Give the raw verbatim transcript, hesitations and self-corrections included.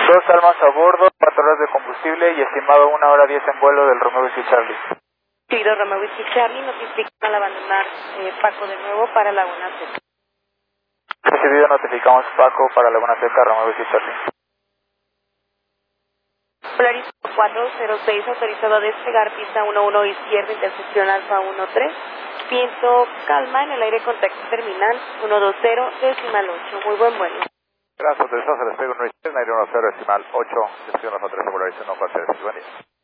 Dos almas a bordo, cuatro horas de combustible y estimado una hora diez en vuelo del Romeo Whiskey Charlie. Querido Romeo Whiskey Charlie, notifican al abandonar eh, Paco de nuevo para Laguna Seca. Recibido, notificamos Paco para Laguna Seca, Romeo Whiskey Charlie. Polaris cuatro cero seis, autorizado a despegar pista uno uno izquierda, intersección Alfa uno tres. Viento calma en el aire, contacto terminal uno dos cero, decimal ocho. Muy buen vuelo. Gracias, autorizado, se les pega un uno izquierda, aire uno cero, decimal ocho, destino tres, Polaris uno cuatro tres, buen día.